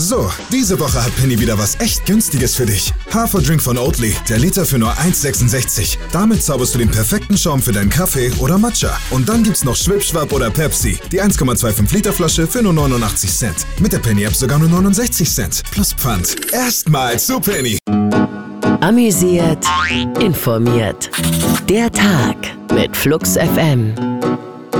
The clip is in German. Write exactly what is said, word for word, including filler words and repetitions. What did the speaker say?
So, diese Woche hat Penny wieder was echt Günstiges für dich. Haferdrink von Oatly, der Liter für nur eins Komma sechsundsechzig. Damit zauberst du den perfekten Schaum für deinen Kaffee oder Matcha. Und dann gibt's noch Schwipschwapp oder Pepsi, die eins Komma fünfundzwanzig Liter Flasche für nur neunundachtzig Cent. Mit der Penny-App sogar nur neunundsechzig Cent. Plus Pfand. Erstmal zu Penny. Amüsiert, informiert. Der Tag mit Flux F M.